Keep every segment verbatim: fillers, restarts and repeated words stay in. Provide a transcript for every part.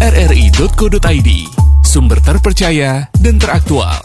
r r i dot co dot i d, sumber terpercaya dan teraktual.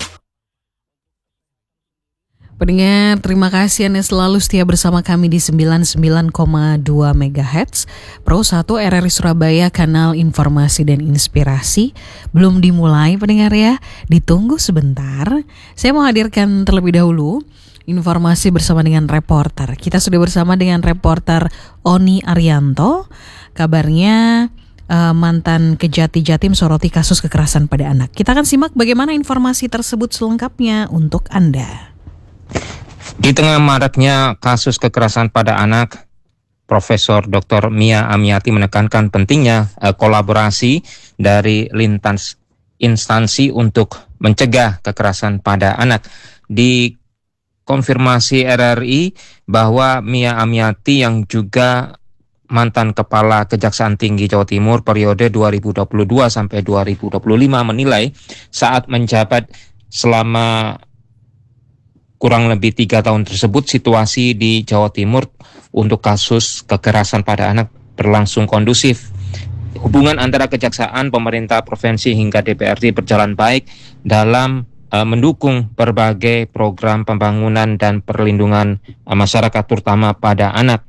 Pendengar, terima kasih Anda selalu setia bersama kami di sembilan puluh sembilan koma dua megahertz, Pro satu R R I Surabaya, kanal informasi dan inspirasi. Belum dimulai pendengar ya, ditunggu sebentar. Saya mau hadirkan terlebih dahulu informasi bersama dengan reporter. Kita sudah bersama dengan reporter Oni Arianto. Kabarnya uh, mantan Kejati Jatim soroti kasus kekerasan pada anak. Kita akan simak bagaimana informasi tersebut selengkapnya untuk Anda. Di tengah maraknya kasus kekerasan pada anak, Profesor Doktor Mia Amiati menekankan pentingnya uh, kolaborasi dari lintas instansi untuk mencegah kekerasan pada anak. Di konfirmasi R R I bahwa Mia Amiati yang juga mantan Kepala Kejaksaan Tinggi Jawa Timur periode dua ribu dua puluh dua sampai dua ribu dua puluh lima menilai saat menjabat selama kurang lebih tiga tahun tersebut, situasi di Jawa Timur untuk kasus kekerasan pada anak berlangsung kondusif. Hubungan antara kejaksaan, pemerintah provinsi hingga D P R D berjalan baik dalam uh, mendukung berbagai program pembangunan dan perlindungan uh, masyarakat terutama pada anak.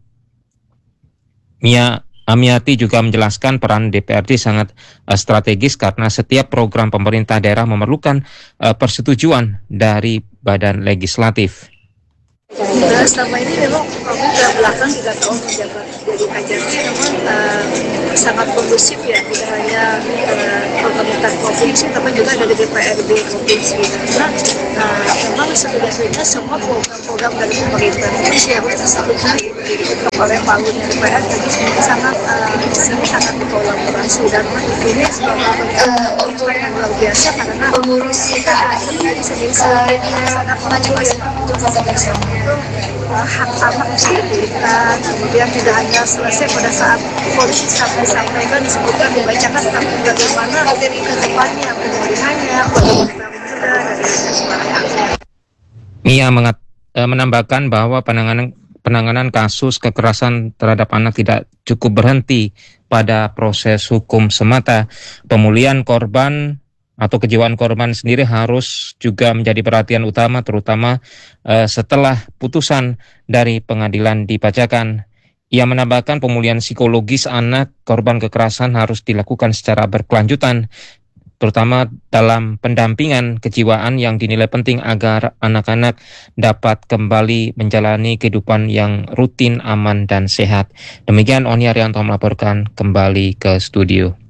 Mia Amiati juga menjelaskan peran D P R D sangat uh, strategis karena setiap program pemerintah daerah memerlukan uh, persetujuan dari badan legislatif. Nah, selama ini memang kami ke belakang tiga tahun menjabat jadi Kajati memang uh, sangat kondusif ya, tidak hanya uh, pemerintah provinsi tapi juga dari D P R D provinsi. Karena uh, memang sebenarnya semua program-program dari pemerintah provinsi yang harus disalurkan oleh Pak Luhut D P R jadi sangat uh, sangat berkolaborasi dan ini sebagai uh, yang luar biasa karena pengurus kita ini sendiri sangat maju untuk hak anak bisa diberikan, kemudian tidak hanya selesai pada saat polisi sampai-sampaikan disebutkan dibacakan, tapi bagaimana materi ke depannya, penyelidikannya, bagaimana dari semuanya. Mia mengat, eh, menambahkan bahwa penanganan penanganan kasus kekerasan terhadap anak tidak cukup berhenti pada proses hukum semata. Pemulihan korban atau kejiwaan korban sendiri harus juga menjadi perhatian utama, terutama uh, setelah putusan dari pengadilan dibacakan. Ia menambahkan pemulihan psikologis anak korban kekerasan harus dilakukan secara berkelanjutan, terutama dalam pendampingan kejiwaan yang dinilai penting agar anak-anak dapat kembali menjalani kehidupan yang rutin, aman, dan sehat. Demikian Oni Arianto melaporkan kembali ke studio.